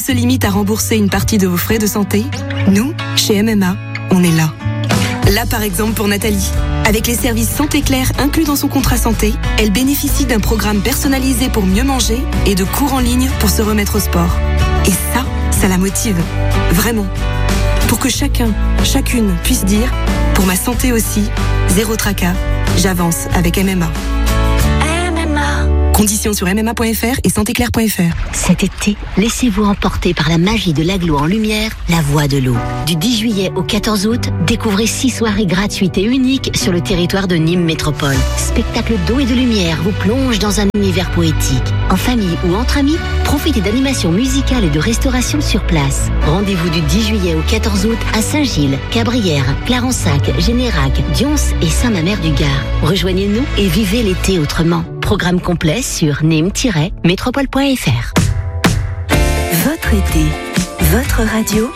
se limite à rembourser une partie de vos frais de santé, nous, chez MMA, on est là. Là, par exemple, pour Nathalie. Avec les services Santé Claire inclus dans son contrat santé, elle bénéficie d'un programme personnalisé pour mieux manger et de cours en ligne pour se remettre au sport. Et ça la motive. Vraiment. Pour que chacune puisse dire, pour ma santé aussi, zéro tracas, j'avance avec MMA. Conditions sur mma.fr et santéclair.fr. Cet été, laissez-vous emporter par la magie de l'aglo en lumière, la voie de l'eau. Du 10 juillet au 14 août, découvrez 6 soirées gratuites et uniques sur le territoire de Nîmes Métropole. Spectacle d'eau et de lumière vous plonge dans un univers poétique. En famille ou entre amis, profitez d'animations musicales et de restauration sur place. Rendez-vous du 10 juillet au 14 août à Saint-Gilles, Cabrières, Clarensac, Générac, Dions et Saint-Mamère-du-Gard. Rejoignez-nous et vivez l'été autrement. Programme complet sur nîmes-métropole.fr. Votre été, votre radio.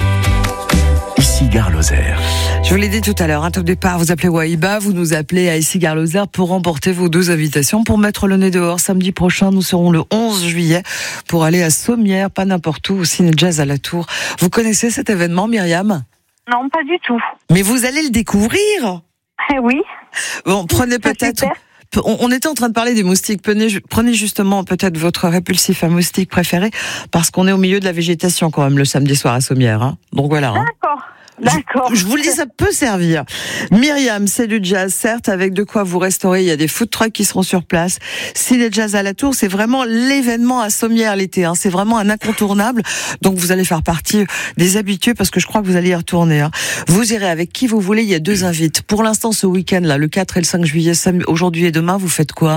Ici Gare Lozère. Je vous l'ai dit tout à l'heure, top départ, vous appelez Wahiba, vous nous appelez à Ici Gare Lozère pour remporter vos 2 invitations pour mettre le nez dehors. Samedi prochain, nous serons le 11 juillet pour aller à Sommières, pas n'importe où, au Ciné Jazz à la Tour. Vous connaissez cet événement, Myriam ? Non, pas du tout. Mais vous allez le découvrir ? Oui. Bon, prenez peut-être... On était en train de parler des moustiques. Prenez justement peut-être votre répulsif à moustiques préféré, parce qu'on est au milieu de la végétation quand même le samedi soir à Sommières. Hein. Donc voilà. D'accord. Je vous le dis, ça peut servir. Myriam, c'est du jazz, certes, avec de quoi vous restaurer. Il y a des food trucks qui seront sur place. Ciné Jazz à la Tour, c'est vraiment l'événement à Sommières l'été. Hein. C'est vraiment un incontournable. Donc vous allez faire partie des habitués, parce que je crois que vous allez y retourner. Hein. Vous irez avec qui vous voulez. Il y a 2 invites. Pour l'instant, ce week-end-là, le 4 et le 5 juillet, aujourd'hui et demain, vous faites quoi ?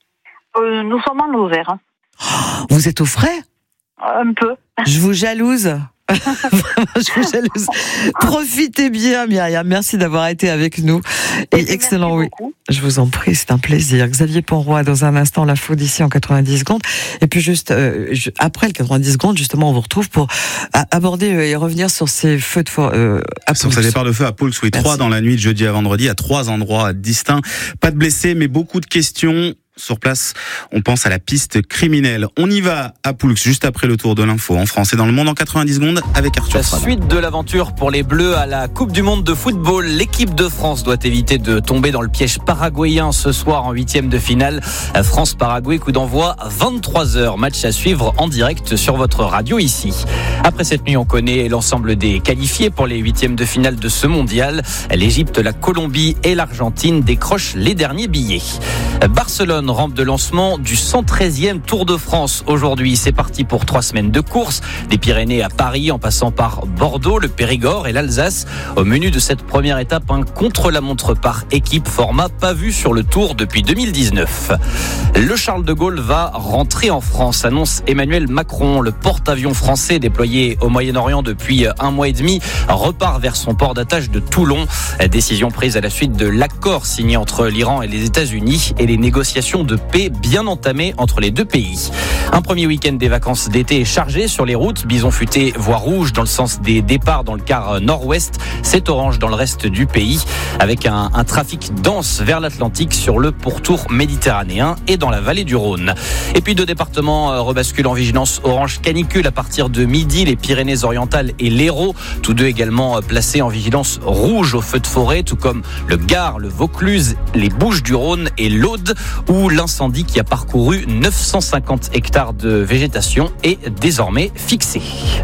Nous sommes en Lozère. Hein. Oh, vous êtes au frais ? Un peu. Je vous jalouse. Vraiment, je vous jalouse. Profitez bien, Myriam. Merci d'avoir été avec nous. Et excellent, oui. Je vous en prie, c'est un plaisir. Xavier Ponroy, dans un instant, l'info d'ici en 90 secondes. Et puis juste après le 90 secondes, justement, on vous retrouve pour aborder et revenir sur ces feux de forêt. Sur ces départs de feu à Poulx, oui, 3 dans la nuit de jeudi à vendredi, à 3 endroits distincts. Pas de blessés, mais beaucoup de questions. Sur place, on pense à la piste criminelle. On y va à Poulx, juste après le tour de l'info en France et dans le monde en 90 secondes avec Arthur Fradin. La suite de l'aventure pour les Bleus à la Coupe du Monde de football. L'équipe de France doit éviter de tomber dans le piège paraguayen ce soir en 8e de finale. France-Paraguay, coup d'envoi 23h. Match à suivre en direct sur votre radio ici. Après cette nuit, on connaît l'ensemble des qualifiés pour les 8e de finale de ce mondial. L'Égypte, la Colombie et l'Argentine décrochent les derniers billets. Barcelone, rampe de lancement du 113e Tour de France aujourd'hui. C'est parti pour 3 semaines de course, des Pyrénées à Paris en passant par Bordeaux, le Périgord et l'Alsace. Au menu de cette première étape, un contre-la-montre par équipe, format pas vu sur le Tour depuis 2019. Le Charles de Gaulle va rentrer en France, annonce Emmanuel Macron. Le porte-avions français déployé au Moyen-Orient depuis 1 mois et demi repart vers son port d'attache de Toulon. Décision prise à la suite de l'accord signé entre l'Iran et les États-Unis et les négociations de paix bien entamées entre les 2 pays. Un premier week-end des vacances d'été est chargé sur les routes. Bison futé, voie rouge dans le sens des départs dans le quart nord-ouest. C'est orange dans le reste du pays, avec un trafic dense vers l'Atlantique sur le pourtour méditerranéen et dans la vallée du Rhône. Et puis 2 départements rebasculent en vigilance orange canicule à partir de midi, les Pyrénées-Orientales et l'Hérault, tous 2 également placés en vigilance rouge au feu de forêt, tout comme le Gard, le Vaucluse, les Bouches-du-Rhône et l'Aude, où l'incendie qui a parcouru 950 hectares de végétation est désormais fixé.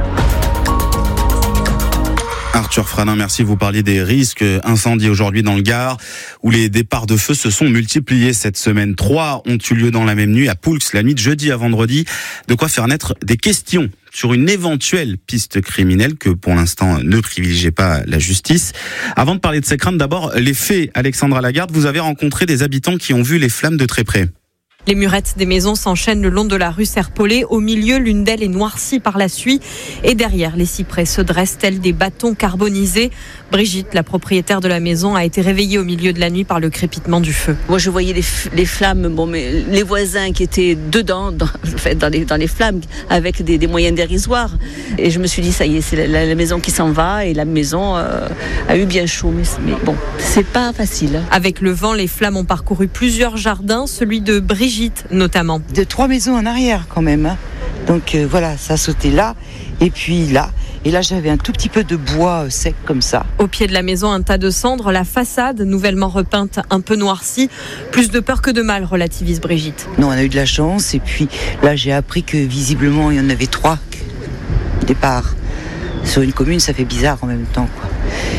Arthur Fradin, merci. Vous parliez des risques incendies aujourd'hui dans le Gard, où les départs de feu se sont multipliés cette semaine. 3 ont eu lieu dans la même nuit à Poulx, la nuit de jeudi à vendredi. De quoi faire naître des questions sur une éventuelle piste criminelle que pour l'instant ne privilégie pas la justice. Avant de parler de ces craintes, d'abord les faits. Alexandra Lagarde, vous avez rencontré des habitants qui ont vu les flammes de très près. Les murettes des maisons s'enchaînent le long de la rue Serpollet. Au milieu, l'une d'elles est noircie par la suie. Et derrière, les cyprès se dressent tels des bâtons carbonisés. Brigitte, la propriétaire de la maison, a été réveillée au milieu de la nuit par le crépitement du feu. Moi, je voyais les flammes, mais les voisins qui étaient dedans, dans les flammes, avec des moyens dérisoires. Et je me suis dit, ça y est, c'est la maison qui s'en va. Et la maison a eu bien chaud. Mais bon, c'est pas facile. Avec le vent, les flammes ont parcouru plusieurs jardins, celui de Brigitte notamment. De 3 maisons en arrière quand même. Donc voilà, ça a sauté là, et puis là. Et là, j'avais un tout petit peu de bois sec comme ça. Au pied de la maison, un tas de cendres, la façade nouvellement repeinte, un peu noircie. Plus de peur que de mal, relativise Brigitte. Non, on a eu de la chance, et puis là, j'ai appris que visiblement, il y en avait 3 au départ. Sur une commune, ça fait bizarre en même temps, quoi.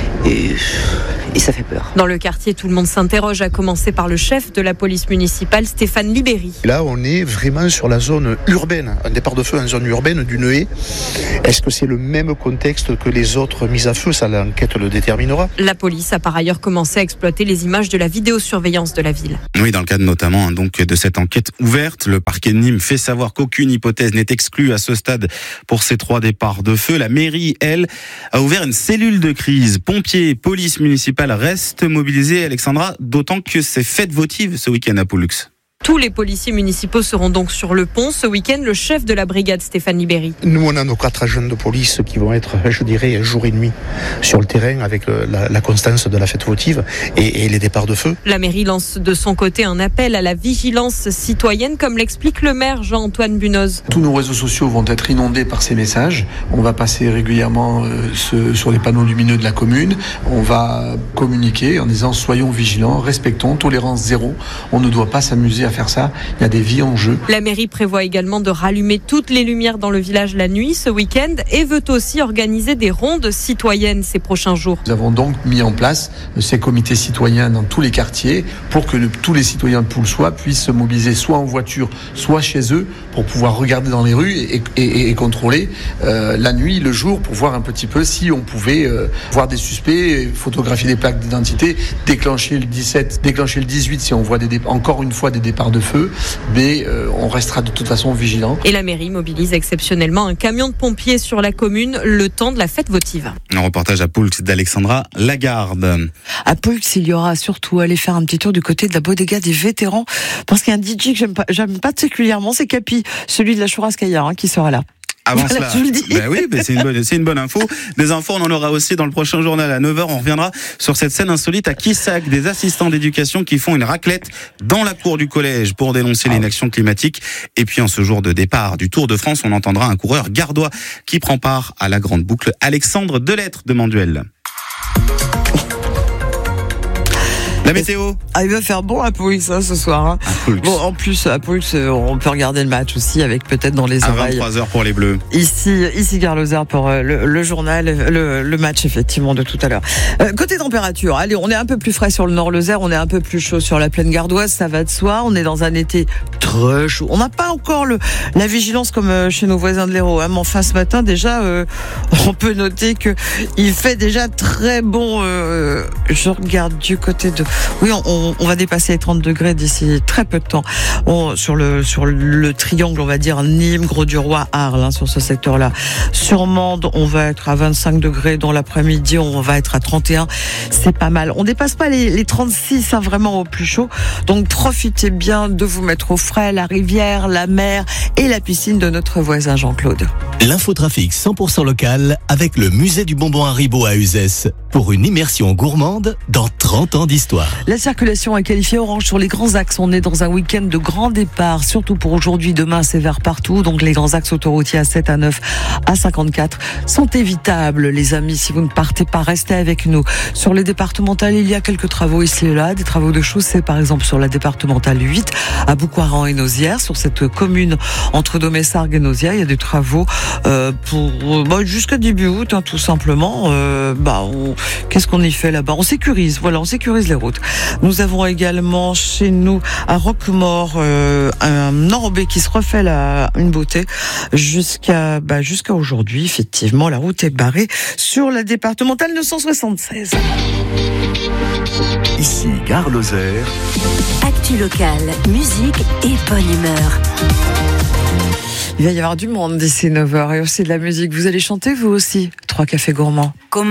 Et ça fait peur. Dans le quartier, tout le monde s'interroge, à commencer par le chef de la police municipale, Stéphane Libéry. Là, on est vraiment sur la zone urbaine, un départ de feu en zone urbaine d'une haie. Est-ce que c'est le même contexte que les autres mises à feu ? Ça, l'enquête le déterminera. La police a par ailleurs commencé à exploiter les images de la vidéosurveillance de la ville. Oui, dans le cadre notamment donc de cette enquête ouverte, le parquet de Nîmes fait savoir qu'aucune hypothèse n'est exclue à ce stade pour ces 3 départs de feu. La mairie, elle, a ouvert une cellule de crise. Pompiers, police municipale restent mobilisés, Alexandra, d'autant que c'est fête votive ce week-end à Pollux. Tous les policiers municipaux seront donc sur le pont. Ce week-end, le chef de la brigade, Stéphane Libéry. Nous, on a nos 4 agents de police qui vont être, je dirais, jour et nuit sur le terrain avec la constance de la fête votive et les départs de feu. La mairie lance de son côté un appel à la vigilance citoyenne, comme l'explique le maire Jean-Antoine Bunoz. Tous nos réseaux sociaux vont être inondés par ces messages. On va passer régulièrement sur les panneaux lumineux de la commune. On va communiquer en disant soyons vigilants, respectons, tolérance zéro. On ne doit pas s'amuser à faire ça, il y a des vies en jeu. La mairie prévoit également de rallumer toutes les lumières dans le village la nuit ce week-end et veut aussi organiser des rondes citoyennes ces prochains jours. Nous avons donc mis en place ces comités citoyens dans tous les quartiers pour que tous les citoyens de Poulsois puissent se mobiliser soit en voiture, soit chez eux pour pouvoir regarder dans les rues et contrôler la nuit, le jour, pour voir un petit peu si on pouvait voir des suspects, photographier des plaques d'identité, déclencher le 17, déclencher le 18 si on voit encore une fois des départs de feu, mais on restera de toute façon vigilant. Et la mairie mobilise exceptionnellement un camion de pompiers sur la commune le temps de la fête votive. Un reportage à Poulx d'Alexandra Lagarde. À Poulx, il y aura surtout aller faire un petit tour du côté de la bodega des vétérans, parce qu'il y a un DJ que j'aime pas particulièrement, c'est Capi, celui de la Churrascaïa, qui sera là. Avant voilà, cela, je le dis. Ben oui, ben c'est une bonne info. Des infos, on en aura aussi dans le prochain journal à 9h. On reviendra sur cette scène insolite à Quissac, des assistants d'éducation qui font une raclette dans la cour du collège pour dénoncer l'inaction climatique. Et puis en ce jour de départ du Tour de France, on entendra un coureur gardois qui prend part à la grande boucle, Alexandre Delettre de Manduel. La météo. Ah, il va faire bon à Poulx ce soir. Bon, en plus, à Poulx, on peut regarder le match aussi avec peut-être dans les oreilles. À 23h pour les Bleus. Ici Gare Lozère pour le journal, le match effectivement de tout à l'heure. Côté température, allez, on est un peu plus frais sur le nord Lozère, on est un peu plus chaud sur la plaine gardoise, ça va de soi. On est dans un été très chaud. On n'a pas encore la vigilance comme chez nos voisins de l'Hérault. Mais enfin, ce matin déjà, on peut noter que il fait déjà très bon. Je regarde du côté de. Oui, on va dépasser les 30 degrés d'ici très peu de temps. Sur le triangle, on va dire Nîmes, Grau-du-Roi, Arles, sur ce secteur-là. Sur Mende, on va être à 25 degrés. Dans l'après-midi, on va être à 31. C'est pas mal. On dépasse pas les 36, vraiment au plus chaud. Donc, profitez bien de vous mettre au frais, la rivière, la mer et la piscine de notre voisin Jean-Claude. L'infotrafic 100% local avec le musée du bonbon Haribo à Uzès pour une immersion gourmande dans 30 ans d'histoire. La circulation est qualifiée orange sur les grands axes. On est dans un week-end de grand départ, surtout pour aujourd'hui. Demain, c'est vert partout. Donc, les grands axes autoroutiers à 7, à 9, à 54 sont évitables. Les amis, si vous ne partez pas, restez avec nous. Sur les départementales, il y a quelques travaux ici et là. Des travaux de chaussée, par exemple, sur la départementale 8, à Boucoiran et Nauzière. Sur cette commune entre Domessargues et Nauzière, il y a des travaux jusqu'à début août, tout simplement. Qu'est-ce qu'on y fait là-bas ? On sécurise les routes. Nous avons également chez nous à Roquemort un enrobé qui se refait une beauté jusqu'à aujourd'hui. Effectivement, la route est barrée sur la départementale 976. Ici Gare Lozère. Actu locale, musique et bonne humeur. Il va y avoir du monde d'ici 9h et aussi de la musique. Vous allez chanter vous aussi, 3 cafés gourmands.